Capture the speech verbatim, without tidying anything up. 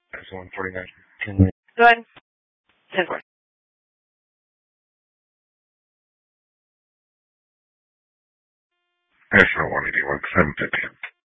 That's one forty-nine. Can Go ahead. ten four. National one eighty-one, seven fifty.